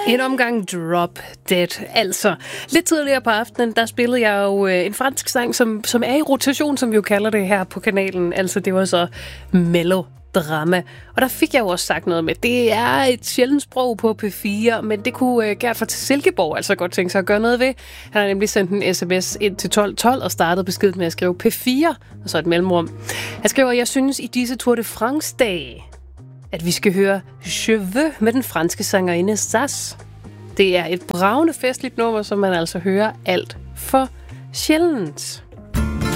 En omgang Drop Dead. Altså, lidt tidligere på aftenen, der spillede jeg jo en fransk sang, som er i rotation, som vi jo kalder det her på kanalen. Altså, det var så melodrama. Og der fik jeg jo også sagt noget med, det er et sjældent sprog på P4, men det kunne Gert fra Silkeborg altså godt tænke sig at gøre noget ved. Han har nemlig sendt en sms ind til 1212 og startede beskeden med at skrive P4, og så et mellemrum. Han skriver, jeg synes i disse Tour de France-dage, at vi skal høre Je veux med den franske sangerinde Sass. Det er et bravende festligt nummer, som man altså hører alt for sjældent.